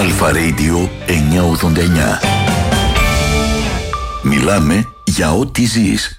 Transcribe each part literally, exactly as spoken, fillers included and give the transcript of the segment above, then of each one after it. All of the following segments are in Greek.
Αλφα Radio εννιακόσια ογδόντα εννιά. Μιλάμε για ό,τι ζεις.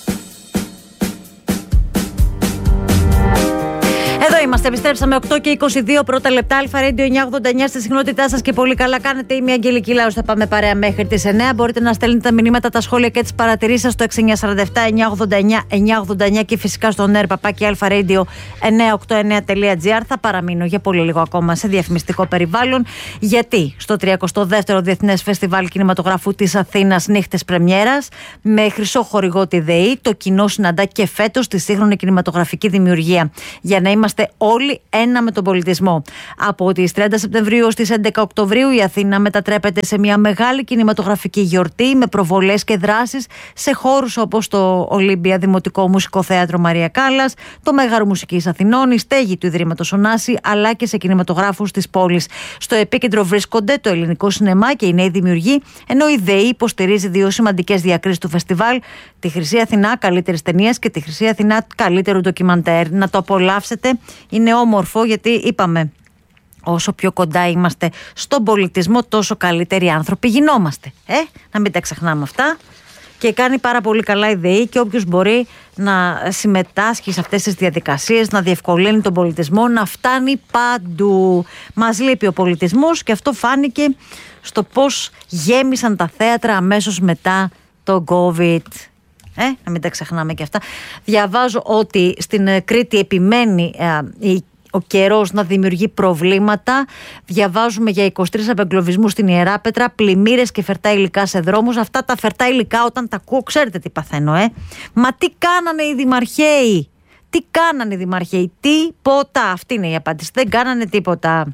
Εδώ είμαστε, επιστρέψαμε οκτώ και είκοσι δύο πρώτα λεπτά. Αλφα Radio εννιακόσια ογδόντα εννιά στη συχνότητά σας και πολύ καλά κάνετε. Είμαι η Αγγελική Λάους, θα πάμε παρέα μέχρι τις εννιά. Μπορείτε να στέλνετε τα μηνύματα, τα σχόλια και τις παρατηρήσεις σας στο έξι εννιά τέσσερα επτά εννιακόσια ογδόντα εννιά εννιακόσια ογδόντα εννιά και φυσικά στο νερ παπάκι αλφα ρέιντιο εννιακόσια ογδόντα εννιά τελεία τζι άρ. Θα παραμείνω για πολύ λίγο ακόμα σε διαφημιστικό περιβάλλον, γιατί στο τριακοστό δεύτερο Διεθνές Φεστιβάλ Κινηματογραφού της Αθήνας Νύχτες Πρεμιέρας, με χρυσό χορηγό τη ΔΕΗ, το κοινό συναντά και φέτος τη σύγχρονη κινηματογραφική δημιουργία. Για να είμαστε όλοι ένα με τον πολιτισμό. Από τις τριάντα Σεπτεμβρίου στις έντεκα Οκτωβρίου η Αθήνα μετατρέπεται σε μια μεγάλη κινηματογραφική γιορτή με προβολές και δράσεις σε χώρους όπως το Ολύμπια Δημοτικό Μουσικό Θέατρο Μαρία Κάλλας, το Μέγαρο Μουσικής Αθηνών, η στέγη του Ιδρύματος Ωνάση, αλλά και σε κινηματογράφους της πόλης. Στο επίκεντρο βρίσκονται το ελληνικό σινεμά και οι νέοι δημιουργοί, ενώ η ΔΕΗ υποστηρίζει δύο σημαντικές διακρίσεις του φεστιβάλ, τη Χρυσή Αθηνά καλύτερης ταινίας και τη Χρυσή Αθηνά καλύτερου ντοκιμαντέρ. Να το απολαύσετε. Είναι όμορφο, γιατί είπαμε, όσο πιο κοντά είμαστε στον πολιτισμό, τόσο καλύτεροι άνθρωποι γινόμαστε. Ε, να μην τα ξεχνάμε αυτά. Και κάνει πάρα πολύ καλά η ΔΕΗ, και όποιος μπορεί να συμμετάσχει σε αυτές τις διαδικασίες, να διευκολύνει τον πολιτισμό, να φτάνει παντού. Μας λείπει ο πολιτισμός, και αυτό φάνηκε στο πώς γέμισαν τα θέατρα αμέσως μετά το COVID. Ε, να μην τα ξεχνάμε και αυτά. Διαβάζω ότι στην Κρήτη επιμένει ε, η ο καιρός να δημιουργεί προβλήματα. Διαβάζουμε για είκοσι τρεις απεγκλωβισμούς στην Ιεράπετρα, πλημμύρες και φερτά υλικά σε δρόμους. Αυτά τα φερτά υλικά, όταν τα ακούω, ξέρετε τι παθαίνω, ε. Μα τι κάνανε οι δημαρχαίοι, τι κάνανε οι δημαρχαίοι, τίποτα. Αυτή είναι η απάντηση. Δεν κάνανε τίποτα.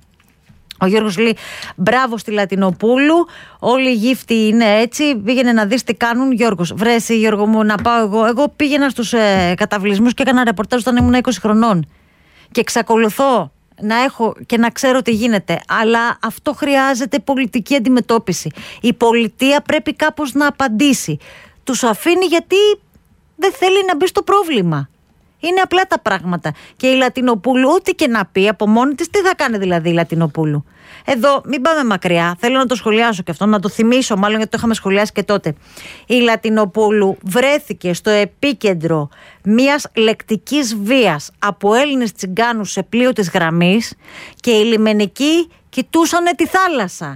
Ο Γιώργος λέει μπράβο στη Λατινοπούλου. Όλοι οι γύφτοι είναι έτσι. Πήγαινε να δεις τι κάνουν. Γιώργος, βρέσει Γιώργο μου να πάω εγώ. Εγώ πήγαινα στους ε, καταβλισμούς και έκανα ρεπορτάζ όταν ήμουν είκοσι χρονών. Και εξακολουθώ να έχω και να ξέρω τι γίνεται. Αλλά αυτό χρειάζεται πολιτική αντιμετώπιση. Η πολιτεία πρέπει κάπως να απαντήσει. Τους αφήνει γιατί δεν θέλει να μπει στο πρόβλημα. Είναι απλά τα πράγματα. Και η Λατινοπούλου, ό,τι και να πει από μόνη της, τι θα κάνει δηλαδή η Λατινοπούλου. Εδώ, μην πάμε μακριά. Θέλω να το σχολιάσω και αυτό, να το θυμίσω, μάλλον γιατί το είχαμε σχολιάσει και τότε. Η Λατινοπούλου βρέθηκε στο επίκεντρο μιας λεκτικής βίας από Έλληνες τσιγκάνους σε πλοίο της γραμμής, και οι λιμενικοί κοιτούσανε τη θάλασσα.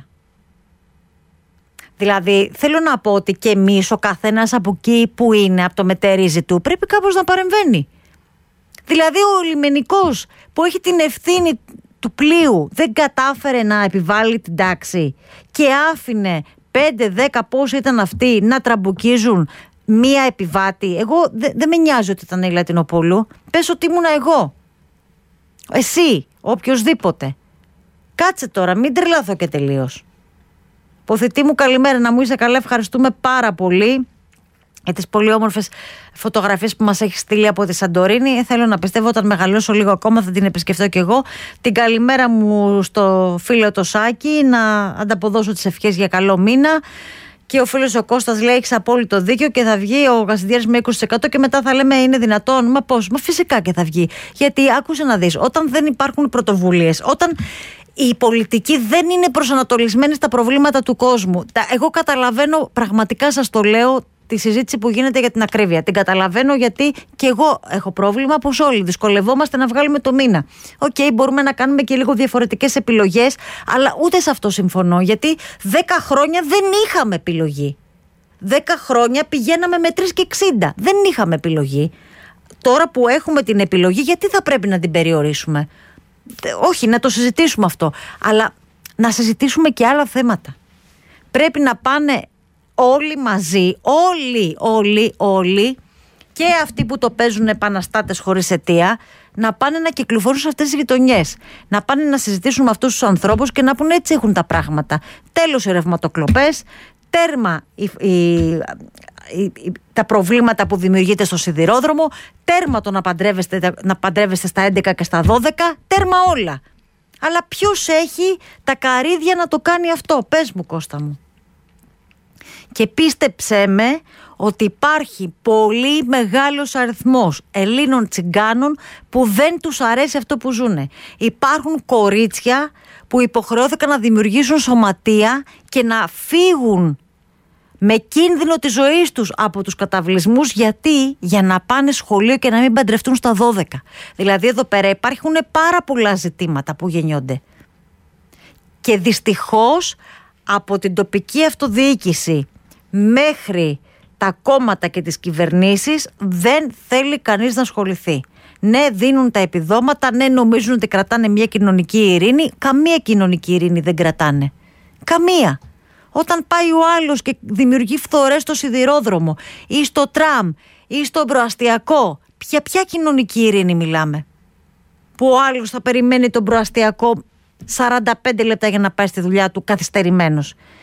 Δηλαδή, θέλω να πω ότι και εμείς, ο καθένας από εκεί που είναι, από το μετερίζει του, πρέπει κάπως να παρεμβαίνει. Δηλαδή, ο λιμενικός που έχει την ευθύνη του πλοίου δεν κατάφερε να επιβάλλει την τάξη και άφηνε πέντε δέκα πόσοι ήταν αυτοί να τραμπουκίζουν μία επιβάτη. Εγώ δεν δε με νοιάζει ότι ήταν η Λατινοπούλου. Πες ότι ήμουνα εγώ. Εσύ, οποιοσδήποτε. Κάτσε τώρα, μην τρελαθώ και τελείως. Ποθητή μου, καλημέρα, να μου είσαι καλά, ευχαριστούμε πάρα πολύ για τις πολύ όμορφες φωτογραφίες που μας έχει στείλει από τη Σαντορίνη. Θέλω να πιστεύω, όταν μεγαλώσω λίγο ακόμα θα την επισκεφτώ κι εγώ. Την καλημέρα μου στο φίλο το Σάκη, να ανταποδώσω τις ευχές για καλό μήνα. Και ο φίλος ο Κώστας λέει: έχεις απόλυτο δίκιο και θα βγει ο Κασιδιάρης με είκοσι τοις εκατό και μετά θα λέμε είναι δυνατόν. Μα πώς, μα φυσικά και θα βγει. Γιατί άκουσε να δεις, όταν δεν υπάρχουν πρωτοβουλίες, όταν η πολιτική δεν είναι προσανατολισμένη στα προβλήματα του κόσμου. Εγώ καταλαβαίνω, πραγματικά σας το λέω, τη συζήτηση που γίνεται για την ακρίβεια. Την καταλαβαίνω, γιατί και εγώ έχω πρόβλημα, όπως όλοι. Δυσκολευόμαστε να βγάλουμε το μήνα. Οκ, okay, μπορούμε να κάνουμε και λίγο διαφορετικές επιλογές, αλλά ούτε σε αυτό συμφωνώ, γιατί δέκα χρόνια δεν είχαμε επιλογή. Δέκα χρόνια πηγαίναμε με τρεις και εξήντα. Δεν είχαμε επιλογή. Τώρα που έχουμε την επιλογή, γιατί θα πρέπει να την περιορίσουμε? Όχι, να το συζητήσουμε αυτό, αλλά να συζητήσουμε και άλλα θέματα. Πρέπει να πάνε όλοι μαζί, όλοι, όλοι, όλοι, και αυτοί που το παίζουν επαναστάτες χωρίς αιτία, να πάνε να κυκλοφορούν σε αυτές τις γειτονιές. Να πάνε να συζητήσουν με αυτούς τους ανθρώπους και να πούνε έτσι έχουν τα πράγματα. Τέλος οι ρευματοκλοπές, τέρμα οι, οι, οι, οι, τα προβλήματα που δημιουργείται στο σιδηρόδρομο, τέρμα το να παντρεύεστε, να παντρεύεστε στα έντεκα και στα δώδεκα, τέρμα όλα. Αλλά ποιος έχει τα καρύδια να το κάνει αυτό? Πες μου, Κώστα μου. Και πίστεψέ με ότι υπάρχει πολύ μεγάλος αριθμός Ελλήνων τσιγκάνων που δεν τους αρέσει αυτό που ζουνε. Υπάρχουν κορίτσια που υποχρεώθηκαν να δημιουργήσουν σωματεία και να φύγουν με κίνδυνο της ζωής τους από τους καταβλισμούς. Γιατί? Για να πάνε σχολείο και να μην παντρευτούν στα δώδεκα. Δηλαδή εδώ πέρα υπάρχουν πάρα πολλά ζητήματα που γεννιόνται. Και δυστυχώς από την τοπική αυτοδιοίκηση μέχρι τα κόμματα και τις κυβερνήσεις δεν θέλει κανείς να ασχοληθεί. Ναι, δίνουν τα επιδόματα, ναι, νομίζουν ότι κρατάνε μια κοινωνική ειρήνη. Καμία κοινωνική ειρήνη δεν κρατάνε. Καμία. Όταν πάει ο άλλος και δημιουργεί φθορές στο σιδηρόδρομο ή στο τραμ ή στο προαστιακό, ποια, ποια κοινωνική ειρήνη μιλάμε? Που ο άλλος θα περιμένει τον προαστιακό σαράντα πέντε λεπτά για να πάει στη δουλειά του καθυστερημένος.